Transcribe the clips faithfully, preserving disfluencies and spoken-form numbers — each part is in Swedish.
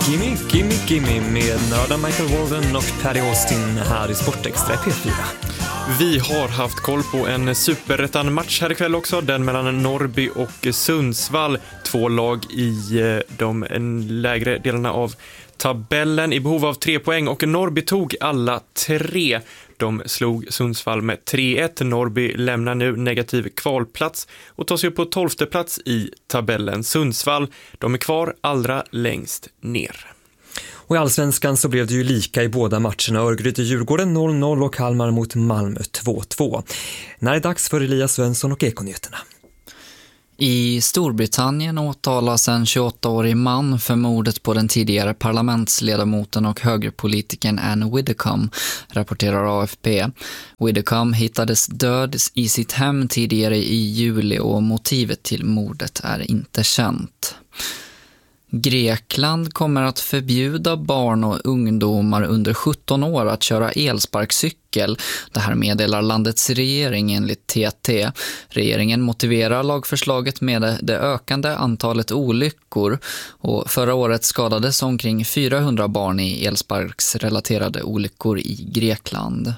Gimme, gimme, gimme med nörda Michael Walden och Paddy Austin här i Sportextra i P fyra. Vi har haft koll på en superettan match här ikväll också, den mellan Norrby och Sundsvall. Två lag i de lägre delarna av tabellen i behov av tre poäng och Norrby tog alla tre. De slog Sundsvall med tre ett. Norrby lämnar nu negativ kvalplats och tar sig upp på tolfte plats i tabellen. Sundsvall, de är kvar allra längst ner. Och i Allsvenskan så blev det ju lika i båda matcherna. Örgryte-Djurgården noll noll och Kalmar mot Malmö två två. När är det dags för Elias Svensson och Ekonyheterna? I Storbritannien åtalas en tjugoåttaårig man för mordet på den tidigare parlamentsledamoten och högerpolitikern Anne Widdecombe, rapporterar A F P. Widdecombe hittades död i sitt hem tidigare i juli och motivet till mordet är inte känt. Grekland kommer att förbjuda barn och ungdomar under sjutton år att köra elsparkcykel. Det här meddelar landets regering enligt T T. Regeringen motiverar lagförslaget med det ökande antalet olyckor. Och förra året skadades omkring fyrahundra barn i elsparksrelaterade olyckor i Grekland.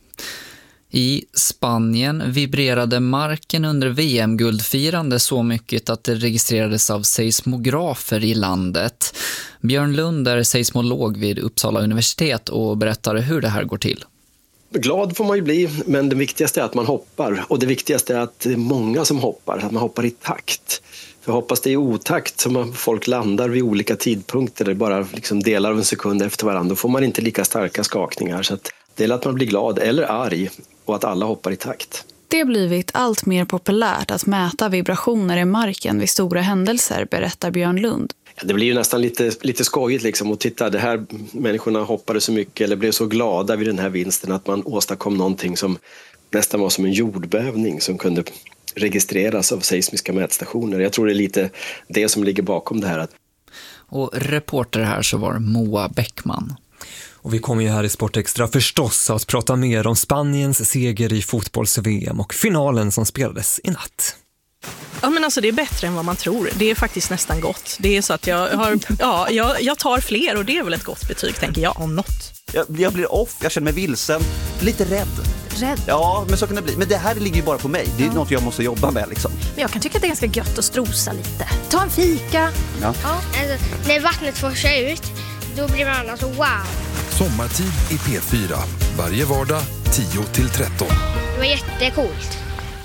I Spanien vibrerade marken under V M-guldfirande så mycket att det registrerades av seismografer i landet. Björn Lund är seismolog vid Uppsala universitet och berättar hur det här går till. Glad får man ju bli, men det viktigaste är att man hoppar. Och det viktigaste är att det är många som hoppar, att man hoppar i takt. För hoppas det är i otakt som folk landar vid olika tidpunkter, det bara liksom delar av en sekund efter varandra, då får man inte lika starka skakningar. Så att det är att man blir glad eller arg och att alla hoppar i takt. Det har blivit allt mer populärt att mäta vibrationer i marken vid stora händelser, berättar Björn Lund. Ja, det blir ju nästan lite, lite skojigt liksom att titta, det här människorna hoppade så mycket eller blev så glada vid den här vinsten att man åstadkom någonting som nästan var som en jordbävning som kunde registreras av seismiska mätstationer. Jag tror det är lite det som ligger bakom det här. Och reporter här så var Moa Bäckman. Och vi kommer ju här i Sportextra förstås att prata mer om Spaniens seger i fotbolls-V M och finalen som spelades i natt. Ja, men alltså det är bättre än vad man tror. Det är faktiskt nästan gott. Det är så att jag har, ja, jag, jag tar fler och det är väl ett gott betyg, tänker jag, om något. Jag, jag blir off, jag känner mig vilsen, lite rädd. Rädd? Ja, men så kan det bli. Men det här ligger ju bara på mig. Det är ja. något jag måste jobba med liksom. Men jag kan tycka att det är ganska gött att strosa lite. Ta en fika. Ja. Ja. Alltså, när vattnet forsar ut, då blir man alltså wow. Sommartid i P fyra. Varje vardag tio till tretton. Det var jättecoolt.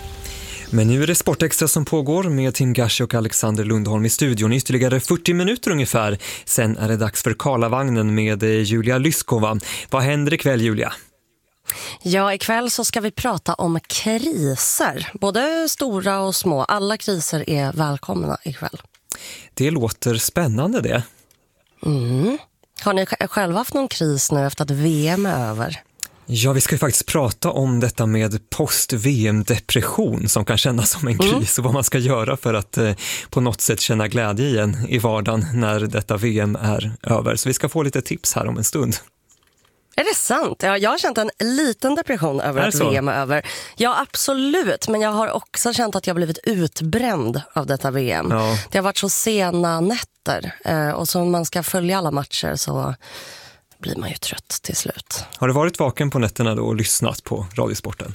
Men nu är det Sportextra som pågår med Tim Gashi och Alexander Lundholm i studion ytterligare fyrtio minuter ungefär. Sen är det dags för Karlavagnen med Julia Lyskova. Vad händer ikväll, Julia? Ja, ikväll så ska vi prata om kriser. Både stora och små. Alla kriser är välkomna ikväll. Det låter spännande det. Mm. Har ni själva haft någon kris nu efter att V M är över? Ja, vi ska ju faktiskt prata om detta med post-V M-depression som kan kännas som en kris mm. och vad man ska göra för att eh, på något sätt känna glädje igen i vardagen när detta V M är över. Så vi ska få lite tips här om en stund. Är det sant? Ja, jag har känt en liten depression över att V M är över. Ja, absolut. Men jag har också känt att jag blivit utbränd av detta V M. Ja. Det har varit så sena nätter. Eh, och så man ska följa alla matcher så blir man ju trött till slut. Har du varit vaken på nätterna då och lyssnat på Radiosporten?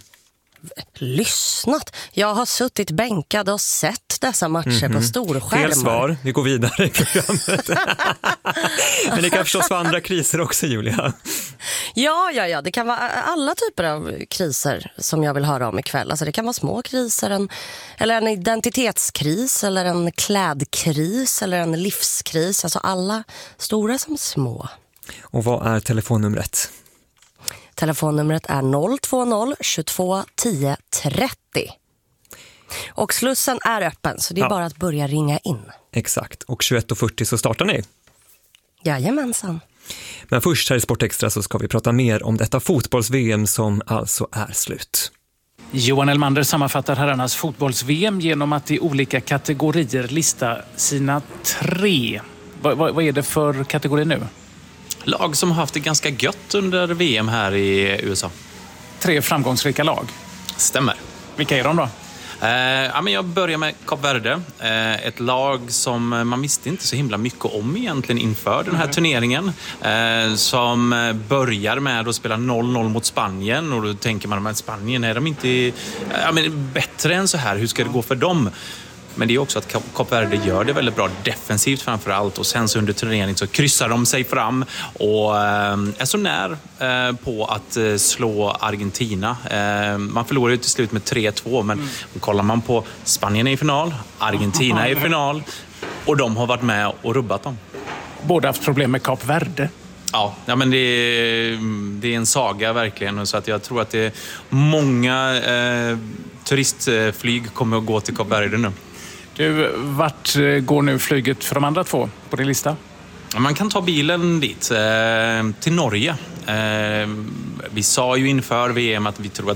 Lyssnat? Jag har suttit bänkad och sett dessa matcher mm-hmm. på storskärmar. Fel svar, vi går vidare i programmet. Men det kan förstås vara andra kriser också, Julia. Ja, ja, ja. Det kan vara alla typer av kriser som jag vill höra om ikväll. Alltså det kan vara små kriser, en, eller en identitetskris, eller en klädkris, eller en livskris. Alltså alla stora som små. Och vad är telefonnumret? Telefonnumret är noll två noll tjugotvå tio trettio. Och slussen är öppen så det är ja. bara att börja ringa in. Exakt. Och tjugoett och fyrtio så startar ni. Jajamensan. Men först här i Sportextra så ska vi prata mer om detta fotbolls-V M som alltså är slut. Johan Elmander sammanfattar herrarnas fotbolls-V M genom att i olika kategorier lista sina tre. Vad, vad, vad är det för kategori nu? Lag som har haft det ganska gött under V M här i U S A. Tre framgångsrika lag. Stämmer. Vilka är de då? Eh, ja, men jag börjar med Kap Verde. Eh, ett lag som man visste inte så himla mycket om egentligen inför den här mm. turneringen. Eh, som börjar med att spela noll noll mot Spanien. Och då tänker man att Spanien är de inte ja, men bättre än så här. Hur ska det gå för dem? Men det är också att Kap Verde gör det väldigt bra defensivt framför allt. Och sen så under turneringen så kryssar de sig fram och eh, är så när eh, på att eh, slå Argentina. Eh, man förlorar ju till slut med tre två, men mm. kollar man på Spanien är i final, Argentina är i final och de har varit med och rubbat dem. Båda haft problem med Kap Verde. Ja, ja men det är, det är en saga verkligen. Så att jag tror att det är många eh, turistflyg kommer att gå till Kap Verde nu. Du, vart går nu flyget för de andra två på din lista? Man kan ta bilen dit, eh, till Norge. Eh, vi sa ju inför V M att vi tror att